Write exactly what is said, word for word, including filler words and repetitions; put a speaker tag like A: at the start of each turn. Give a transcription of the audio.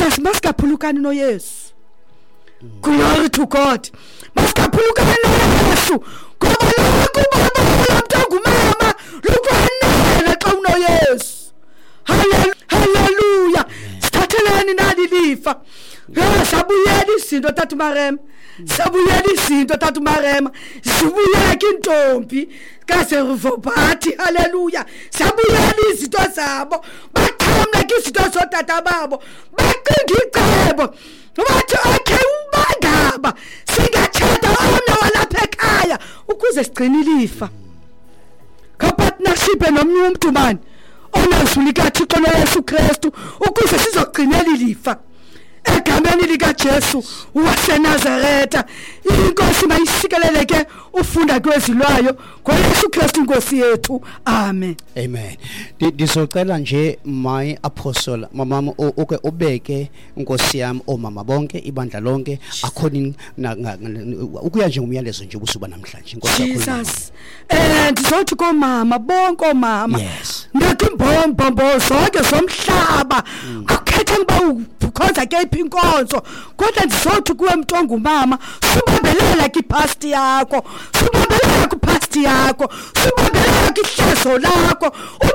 A: Jesus masikaphulukani noYesu. Glory to God. Masikaphulukani noYesu. Ngoba lokho ubaba ngumama lokwanela xa unoYesu. Hallelujah. Sithathelani nali lifa. Sabuyela izinto Tata Marema. Sabuyela izinto Tata Marema. Sibuyela intombi kaServopati. Hallelujah. Sabuyela izinto zabo. Baqhamla izinto zotata babo. Baqinga icebo. Bathi okay ubangaba singathatha omnye walapha ekhaya ukuze sigcine ilifa. Ka partnership nomnye umuntu manje onazuli kaThixo noYesu Kristu ukuze sizogcinela ilifa. Egameni lika Jesu waseNazaretha inkosi mayisikeleleke ufunda kwezilwayo ngoYesu Kristu inkosi yethu. Amen.
B: Amen. Ndizocela nje my apostle mama oke ubeke inkosi yami omama bonke ibandla lonke according ukuya nje ngumyalezo nje ubusuba namhlanje inkosi yakho.
A: Jesus. Eh ndizothi komama bonke omama.
B: Yes.
A: Ngathi imbombo zonke zomhlaba akukhethe ngiba ukhoza ke inkonzo kodwa ndizothi kuwe mntu ngumama subambelela ki past yakho subambelela ku past yakho subambelela ki hlezo lakho